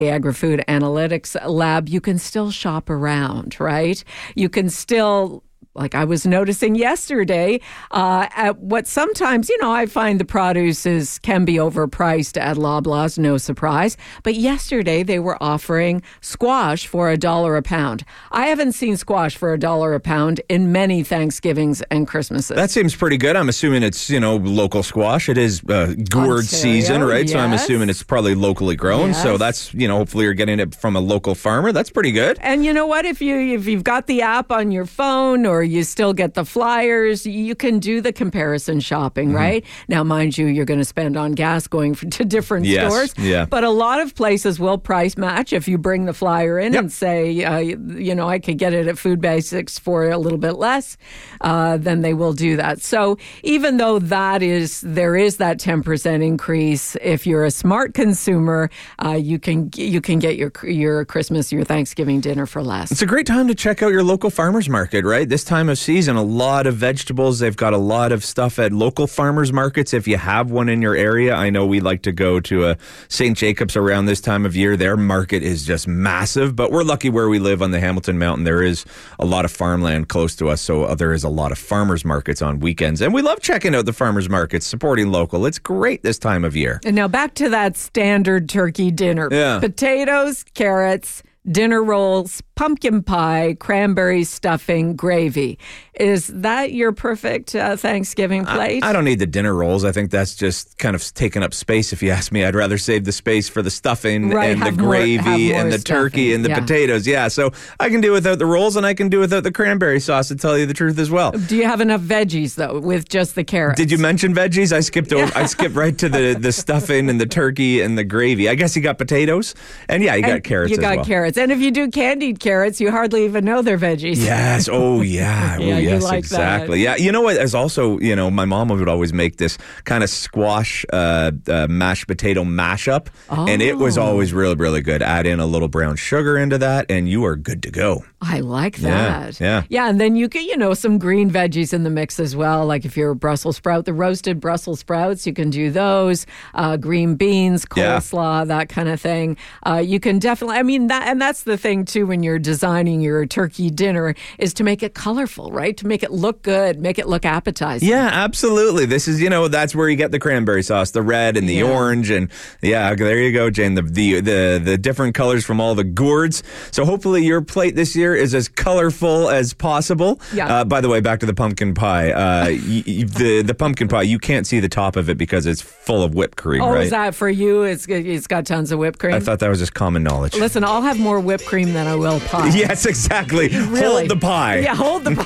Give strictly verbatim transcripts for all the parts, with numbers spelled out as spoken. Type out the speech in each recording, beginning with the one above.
Agri-Food Analytics Lab, you can still shop around, right? You can still, like I was noticing yesterday, uh, at what sometimes, you know, I find the produce is, can be overpriced at Loblaws, no surprise. But yesterday they were offering squash for a dollar a pound. I haven't seen squash for a dollar a pound in many Thanksgivings and Christmases. That seems pretty good. I'm assuming it's, you know, local squash. It is uh, gourd Ontario, season, right? yes. So I'm assuming it's probably locally grown. Yes. So that's, you know, hopefully you're getting it from a local farmer. That's pretty good. And you know what? If you if you've got the app on your phone or you still get the flyers, you can do the comparison shopping, mm-hmm. right? Now, mind you, you're going to spend on gas going for, to different yes, stores. Yeah. But a lot of places will price match if you bring the flyer in yep. and say, uh, you know, I could get it at Food Basics for a little bit less, uh, then they will do that. So even though that is, there is that ten percent increase, if you're a smart consumer, uh, you can you can get your your Christmas, your Thanksgiving dinner for less. It's a great time to check out your local farmers market, right? This time of season, a lot of vegetables. They've got a lot of stuff at local farmers markets. If you have one in your area, I know we like to go to a Saint Jacobs around this time of year. Their market is just massive, but we're lucky where we live on the Hamilton Mountain. There is a lot of farmland close to us, so there is a lot of farmers markets on weekends. And we love checking out the farmers markets, supporting local. It's great this time of year. And now back to that standard turkey dinner. Yeah. Potatoes, carrots, dinner rolls, pumpkin pie, cranberry stuffing, gravy. Is that your perfect uh, Thanksgiving plate? I, I don't need the dinner rolls. I think that's just kind of taking up space, if you ask me. I'd rather save the space for the stuffing right, and the more, gravy and the stuffing. turkey and the yeah. potatoes. Yeah, so I can do without the rolls and I can do without the cranberry sauce, to tell you the truth as well. Do you have enough veggies, though, with just the carrots? Did you mention veggies? I skipped over. I skipped right to the, the stuffing and the turkey and the gravy. I guess you got potatoes. And yeah, you and got carrots you as got well. carrots. And if you do candied carrots, you hardly even know they're veggies. Yes. Oh, yeah. yeah, oh, you yes, like exactly. that. Yeah. You know what? There's also, you know, my mom would always make this kind of squash uh, uh, mashed potato mashup. Oh. And it was always really, really good. Add in a little brown sugar into that, and you are good to go. I like that. Yeah. Yeah. Yeah. And then you get, you know, some green veggies in the mix as well. Like if you're a Brussels sprout, the roasted Brussels sprouts, you can do those. Uh, green beans, coleslaw, yeah. that kind of thing. Uh, you can definitely, I mean, that, and that's the thing too when you're designing your turkey dinner, is to make it colorful, right? To make it look good, make it look appetizing. Yeah, absolutely. This is, you know, that's where you get the cranberry sauce, the red and the yeah. orange. And yeah, there you go, Jane, the, the, the, the different colors from all the gourds. So hopefully your plate this year is as colorful as possible. Yeah. Uh, by the way, back to the pumpkin pie. Uh, y- y- the, the pumpkin pie, you can't see the top of it because it's full of whipped cream, oh, right? is that for you? It's, it's got tons of whipped cream? I thought that was just common knowledge. Listen, I'll have more whipped cream than I will pie. Yes, exactly. Really? Hold the pie. Yeah, hold the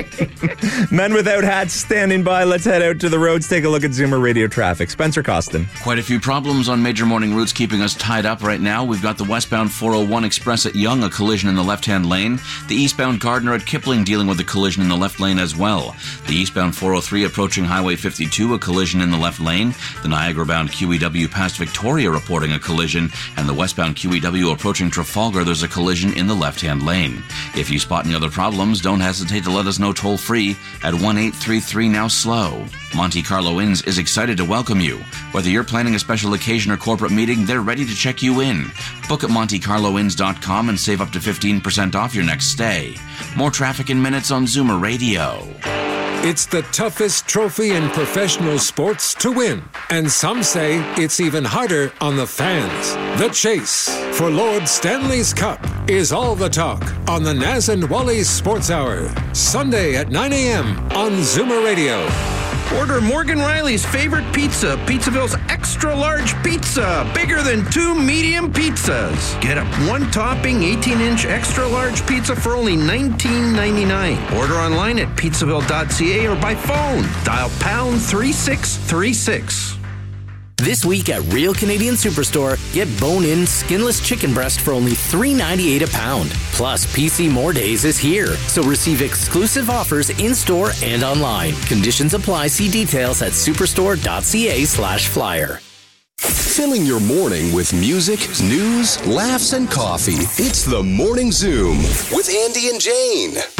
pie. Men without hats standing by. Let's head out to the roads, take a look at Zoomer Radio traffic. Spencer Costin. Quite a few problems on major morning routes keeping us tied up right now. We've got the westbound four oh one Express at Yonge, a collision in the left-hand lane. The eastbound Gardner at Kipling dealing with a collision in the left lane as well. The eastbound four oh three approaching Highway fifty-two, a collision in the left lane. The Niagara-bound Q E W past Victoria reporting a collision. And the westbound Q E W approaching Trafalgar, there's a collision in the left-hand lane. If you spot any other problems, don't hesitate to let us know toll-free at one eight three three now slow. Monte Carlo Inns is excited to welcome you. Whether you're planning a special occasion or corporate meeting, they're ready to check you in. Book at monte carlo inns dot com and save up to fifteen percent off your next stay. More traffic in minutes on Zoomer Radio. It's the toughest trophy in professional sports to win. And some say it's even harder on the fans. The chase for Lord Stanley's Cup is all the talk on the Naz and Wally Sports Hour. Sunday at nine a.m. on Zoomer Radio. Order Morgan Riley's favorite pizza, Pizzaville's extra large pizza, bigger than two medium pizzas. Get a one-topping eighteen inch extra large pizza for only nineteen ninety-nine. Order online at pizzaville dot c a or by phone. Dial pound three six three six. This week at Real Canadian Superstore, get bone-in skinless chicken breast for only three ninety-eight a pound. Plus, P C More Days is here, so receive exclusive offers in-store and online. Conditions apply. See details at superstore dot c a slash flyer. Filling your morning with music, news, laughs, and coffee. It's the Morning Zoom with Andy and Jane.